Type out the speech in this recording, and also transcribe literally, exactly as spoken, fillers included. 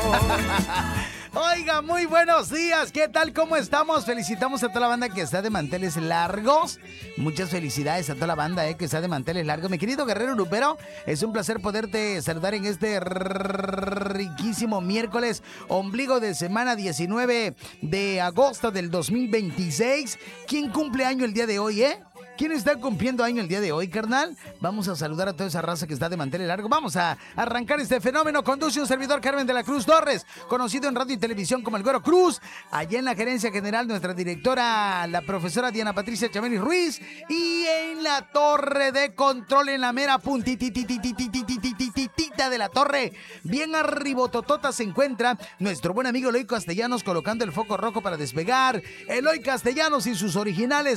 Oiga, muy buenos días. ¿Qué tal? ¿Cómo estamos? Felicitamos a toda la banda que está de manteles largos. Muchas felicidades a toda la banda eh, que está de manteles largos. Mi querido Guerrero Lupero, es un placer poderte saludar en este riquísimo miércoles, ombligo de semana diecinueve de agosto del dos mil veintiséis. ¿Quién cumple año el día de hoy, eh? ¿Quién está cumpliendo año el día de hoy, carnal? Vamos a saludar a toda esa raza que está de manteles largo. Vamos a arrancar este fenómeno. Conduce un servidor, Carmen de la Cruz Torres, conocido en radio y televisión como el Güero Cruz. Allá en la gerencia general, nuestra directora, la profesora Diana Patricia Chameni Ruiz. Y en la torre de control, en la mera puntititititititititita de la torre, bien arribototota, se encuentra nuestro buen amigo Eloy Castellanos, colocando el foco rojo para despegar. Eloy Castellanos y sus originales